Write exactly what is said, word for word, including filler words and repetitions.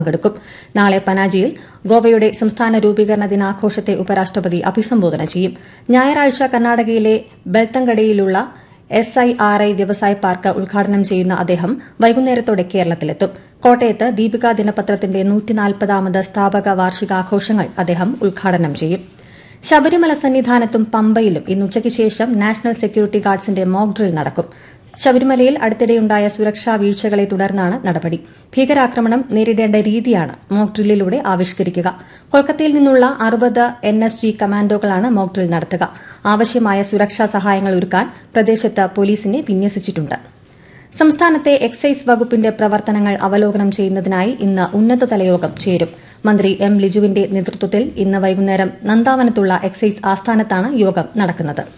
പങ്കെടുക്കും. നാളെ പനാജിയിൽ ഗോവയുടെ സംസ്ഥാന രൂപീകരണ ദിനാഘോഷത്തെ ഉപരാഷ്ട്രപതി അഭിസംബോധന ചെയ്യും. ഞായറാഴ്ച കർണാടകയിലെ ബെൽത്തങ്കടയിലുള്ള എസ് ഐ ആർ ഐ വ്യവസായ പാർക്ക് ഉദ്ഘാടനം ചെയ്യുന്ന അദ്ദേഹം വൈകുന്നേരത്തോടെ കേരളത്തിലെത്തും. കോട്ടയത്ത് ദീപിക ദിനപത്രത്തിന്റെ നൂറ്റിനാൽപ്പതാമത് സ്ഥാപക വാർഷികാഘോഷങ്ങൾ അദ്ദേഹം ഉദ്ഘാടനം ചെയ്യും. ശബരിമല സന്നിധാനത്തും പമ്പയിലും ഇന്ന് ഉച്ചയ്ക്ക് ശേഷം നാഷണൽ സെക്യൂരിറ്റി ഗാർഡ്സിന്റെ മോക്ക് ഡ്രിൽ നടക്കും. ശബരിമലയിൽ അടുത്തിടെയുണ്ടായ സുരക്ഷാ വീഴ്ചകളെ തുടർന്നാണ് നടപടി. ഭീകരാക്രമണം നേരിടേണ്ട രീതിയാണ് മോക്ക് ഡ്രില്ലിലൂടെ ആവിഷ്കരിക്കുക. കൊൽക്കത്തയിൽ നിന്നുള്ള അറുപത് N S G കമാൻഡോകളാണ് mock drill നടത്തുക. ആവശ്യമായ സുരക്ഷാ സഹായങ്ങൾ ഒരുക്കാൻ പ്രദേശത്ത് പോലീസിനെ വിന്യസിച്ചിട്ടുണ്ട്. സംസ്ഥാനത്തെ എക്സൈസ് വകുപ്പിന്റെ പ്രവർത്തനങ്ങൾ അവലോകനം ചെയ്യുന്നതിനായി ഇന്ന് ഉന്നതതല യോഗം ചേരും. മന്ത്രി എം ലിജുവിന്റെ നേതൃത്വത്തിൽ ഇന്ന് വൈകുന്നേരം നന്ദാവനത്തുള്ള എക്സൈസ് ആസ്ഥാനത്താണ് യോഗം നടക്കുന്നത്.